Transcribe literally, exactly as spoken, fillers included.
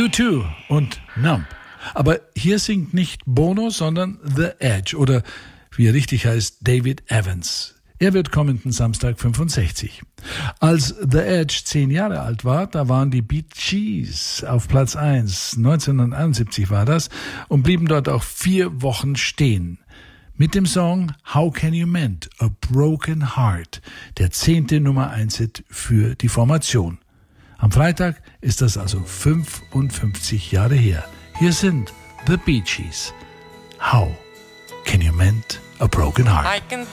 U zwei und Numb. Aber hier singt nicht Bono, sondern The Edge oder wie er richtig heißt, David Evans. Er wird kommenden Samstag fünfundsechzig. Als The Edge zehn Jahre alt war, da waren die Bee Gees auf Platz eins. neunzehnhunderteinundsiebzig war das und blieben dort auch vier Wochen stehen. Mit dem Song How Can You Mend a Broken Heart, der zehnte Nummer eins Hit für die Formation. Am Freitag ist das also fünfundfünfzig Jahre her. Hier sind The Bee Gees. How Can You Mend a Broken Heart?